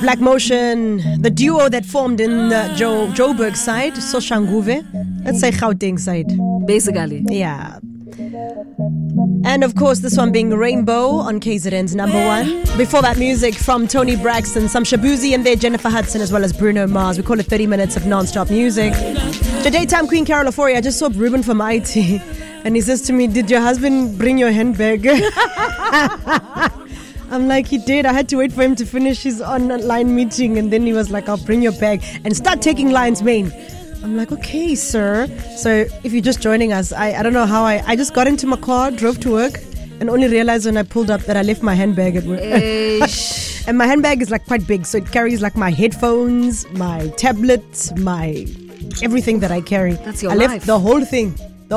Black Motion, the duo that formed in Joburg side, Soshanguve. Let's say Gauteng side. Basically. Yeah. And of course, this one being Rainbow on KZN's number one. Before that, music from Tony Braxton, some Shabuzi and there, Jennifer Hudson, as well as Bruno Mars. We call it 30 minutes of non-stop music. The daytime Queen Carol Ofori, I just saw Ruben from IT, and he says to me, "Did your husband bring your handbag?" I'm like, he did. I had to wait for him to finish his online meeting, and then he was like, "I'll bring your bag and start taking lion's mane." I'm like, okay, sir. So if you're just joining us, I don't know how I just got into my car, drove to work, and only realized when I pulled up that I left my handbag at work. And my handbag is like quite big, so it carries like my headphones, my tablet, my everything that I carry. That's your I life. left the whole thing.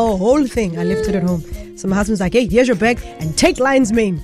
I left it at home. So my husband's like, "Hey, here's your bag and take lion's mane."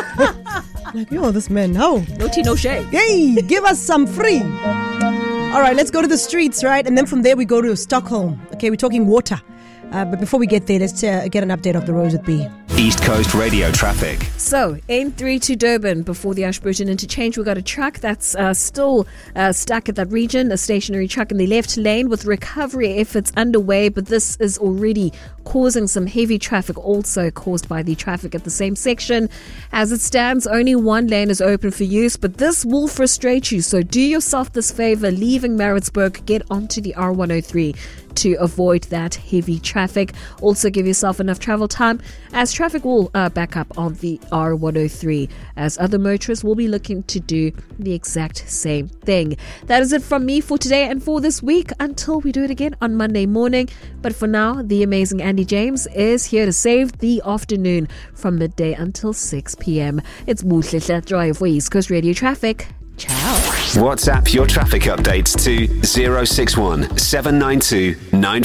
I'm like, yo, this man, no. No tea, no shade. Hey, give us some free. All right, let's go to the streets, right? And then from there we go to Stockholm. Okay, we're talking water. But before we get there, let's get an update of the roads with B. East Coast Radio traffic. So, N3 to Durban before the Ashburton interchange. We've got a truck that's still stuck at that region, a stationary truck in the left lane with recovery efforts underway, but this is already causing some heavy traffic, also caused by the traffic at the same section. As it stands, only one lane is open for use, but this will frustrate you. So do yourself this favor, leaving Maritzburg, get onto the R103 to avoid that heavy traffic. Also give yourself enough travel time, as traffic will back up on the R103, as other motorists will be looking to do the exact same thing. That is it from me for today and for this week, until we do it again on Monday morning. But for now, the amazing Andy James is here to save the afternoon from midday until 6 p.m. It's Buhle Drive for East Coast Radio Traffic. Ciao. WhatsApp your traffic updates to 061 792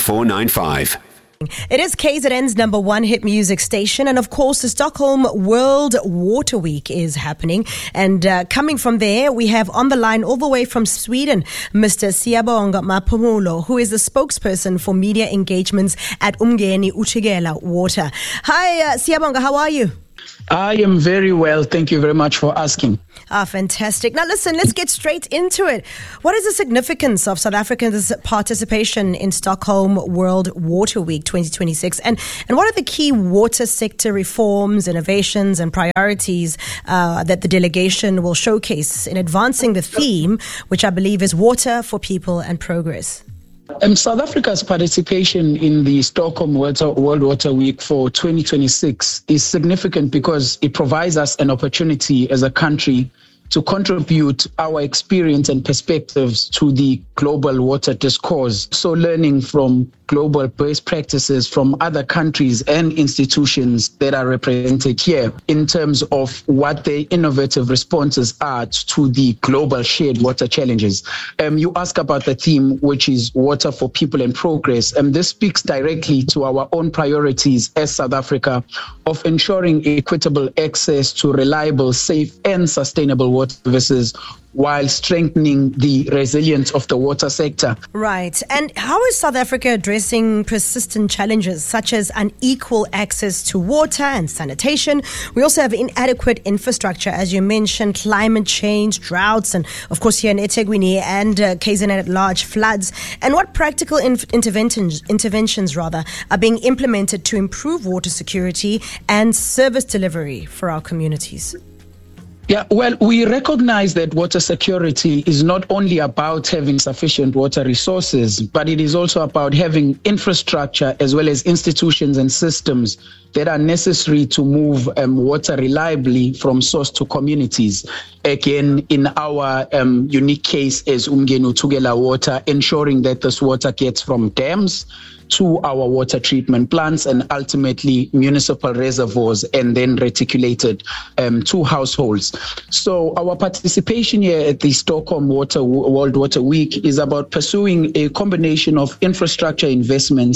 9495. It is KZN's number one hit music station, and of course the Stockholm World Water Week is happening, and coming from there we have on the line all the way from Sweden Mr. Siyabonga Maphumulo, who is the spokesperson for media engagements at Umgeni Utshigela Water. Hi Siyabonga, how are you? I am very well. Thank you very much for asking. Fantastic. Now listen, let's get straight into it. What is the significance of South Africans' participation in Stockholm World Water Week 2026? And what are the key water sector reforms, innovations and priorities that the delegation will showcase in advancing the theme, which I believe is water for people and progress? South Africa's participation in the Stockholm World Water Week for 2026 is significant because it provides us an opportunity as a country to contribute our experience and perspectives to the global water discourse. So learning from global best practices from other countries and institutions that are represented here in terms of what their innovative responses are to the global shared water challenges. You ask about the theme, which is water for people and progress. And this speaks directly to our own priorities as South Africa of ensuring equitable access to reliable, safe and sustainable water services while strengthening the resilience of the water sector. Right. And how is South Africa addressing persistent challenges such as unequal access to water and sanitation? We also have inadequate infrastructure, as you mentioned, climate change, droughts, and of course here in eThekwini and KZN at large, floods. And what practical interventions are being implemented to improve water security and service delivery for our communities? Yeah, well, we recognize that water security is not only about having sufficient water resources, but it is also about having infrastructure as well as institutions and systems that are necessary to move water reliably from source to communities. Again, in our unique case as Umgeni Utshigela Water, ensuring that this water gets from dams to our water treatment plants and ultimately municipal reservoirs and then reticulated to households. So our participation here at the Stockholm World Water Week is about pursuing a combination of infrastructure investments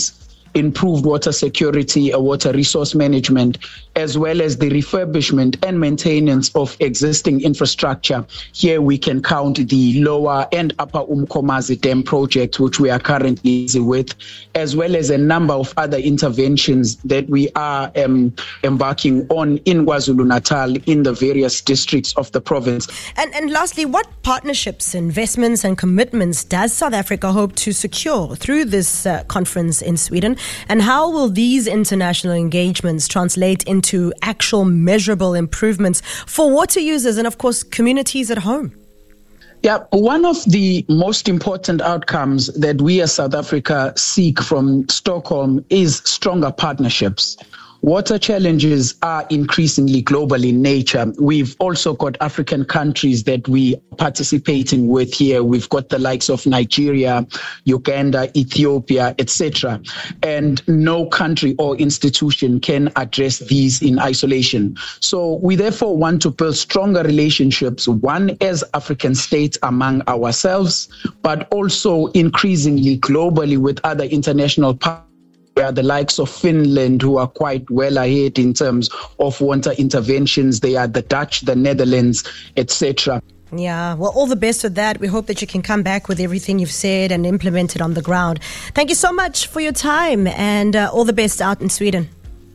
improved water security, water resource management, as well as the refurbishment and maintenance of existing infrastructure. Here we can count the Lower and Upper Umkomazi Dam project, which we are currently busy with, as well as a number of other interventions that we are embarking on in KwaZulu-Natal in the various districts of the province. And lastly, what partnerships, investments and commitments does South Africa hope to secure through this conference in Sweden? And how will these international engagements translate into actual measurable improvements for water users and, of course, communities at home? Yeah, one of the most important outcomes that we as South Africa seek from Stockholm is stronger partnerships. Water challenges are increasingly global in nature. We've also got African countries that we are participating with here. We've got the likes of Nigeria, Uganda, Ethiopia, etc. And no country or institution can address these in isolation. So we therefore want to build stronger relationships, one as African states among ourselves, but also increasingly globally with other international partners. The likes of Finland, who are quite well ahead in terms of water interventions. They are the Dutch, the Netherlands, etc. Yeah, well, all the best with that. We hope that you can come back with everything you've said and implement it on the ground. Thank you so much for your time, and all the best out in Sweden.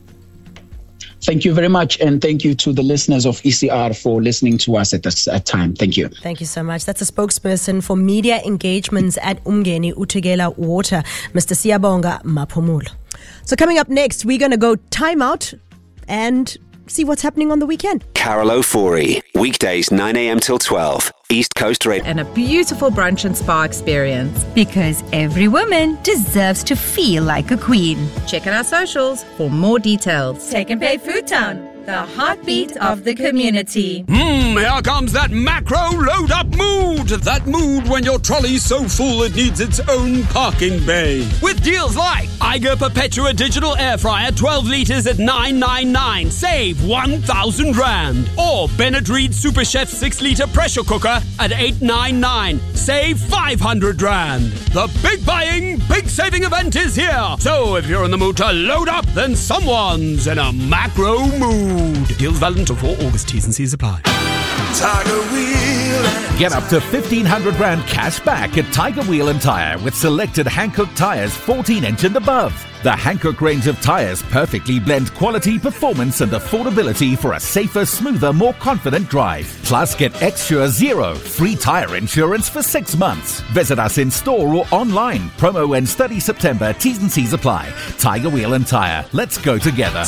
Thank you very much, and thank you to the listeners of ECR for listening to us at this time. Thank you. Thank you so much. That's a spokesperson for media engagements at Umgeni Uthegela Water, Mr. Siyabonga Maphumulo. So coming up next, we're going to go time out and see what's happening on the weekend. Carol Ofori, weekdays 9 a.m. till 12, East Coast Radio. And a beautiful brunch and spa experience. Because every woman deserves to feel like a queen. Check out our socials for more details. Take and Pay Food Town, the heartbeat of the community. Here comes that macro load up mood. That mood when your trolley's so full it needs its own parking bay. With deals like Eiger Perpetua Digital Air Fryer 12 litres at $9.99. Save 1,000 Rand. Or Bennett Reed Super Chef 6 litre pressure cooker at $8.99. Save 500 Rand. The big buying, big saving event is here. So if you're in the mood to load up, then someone's in a macro mood. Deals valid until 4 August. T's and C's apply. Tiger Wheel. Get up to 1,500 Rand cash back at Tiger Wheel and Tire with selected Hankook tires 14-inch and above. The Hankook range of tires perfectly blend quality, performance and affordability for a safer, smoother, more confident drive. Plus, get Xsure Zero free tire insurance for 6 months. Visit us in store or online. Promo ends 30 September. T's and C's apply. Tiger Wheel and Tire. Let's go together.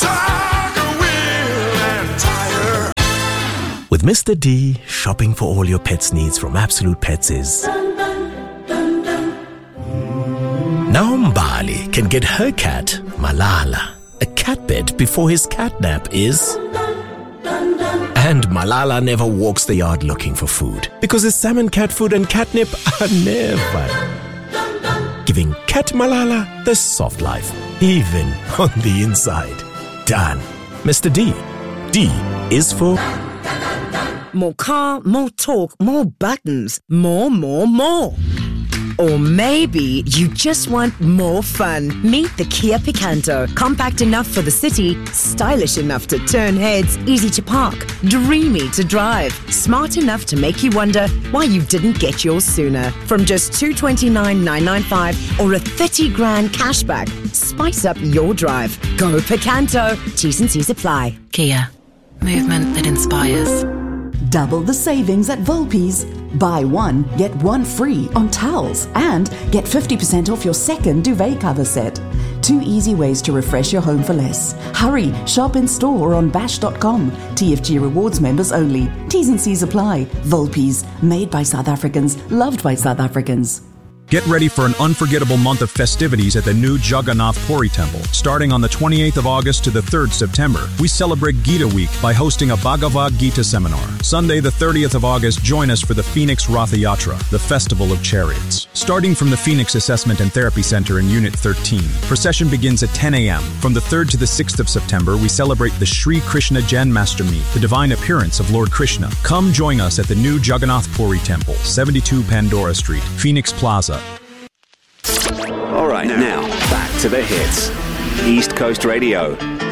With Mr. D, shopping for all your pet's needs from Absolute Pets is... Now Mbali can get her cat, Malala, a cat bed before his catnap is... And Malala never walks the yard looking for food because his salmon cat food and catnip are never. Giving Cat Malala the soft life, even on the inside. Done. Mr. D. D is for... More car, more talk, more buttons, more. Or maybe you just want more fun. Meet the Kia Picanto. Compact enough for the city, stylish enough to turn heads, easy to park, dreamy to drive, smart enough to make you wonder why you didn't get yours sooner. From just $229,995 or a 30 grand cashback, spice up your drive. Go Picanto. T's and C's apply. Kia. Movement that inspires. Double the savings at Volpi's. Buy one, get one free on towels and get 50% off your second duvet cover set. 2 easy ways to refresh your home for less. Hurry, shop in store or on bash.com. TFG Rewards members only. T's and C's apply. Volpi's, made by South Africans, loved by South Africans. Get ready for an unforgettable month of festivities at the new Jagannath Puri Temple. Starting on the 28th of August to the 3rd September, we celebrate Gita Week by hosting a Bhagavad Gita seminar. Sunday the 30th of August, join us for the Phoenix Ratha Yatra, the Festival of Chariots. Starting from the Phoenix Assessment and Therapy Center in Unit 13, procession begins at 10 a.m. From the 3rd to the 6th of September, we celebrate the Sri Krishna Janmashtami, the divine appearance of Lord Krishna. Come join us at the new Jagannath Puri Temple, 72 Pandora Street, Phoenix Plaza. All right, now back to the hits. East Coast Radio.